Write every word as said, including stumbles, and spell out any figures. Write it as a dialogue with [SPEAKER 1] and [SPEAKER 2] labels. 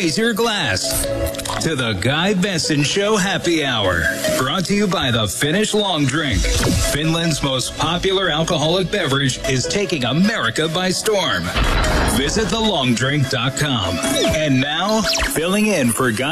[SPEAKER 1] raise your glass to the Guy Benson Show Happy Hour. Brought to you by the Finnish Long Drink. Finland's most popular alcoholic beverage is taking America by storm. Visit the long drink dot com. And now, filling in for Guy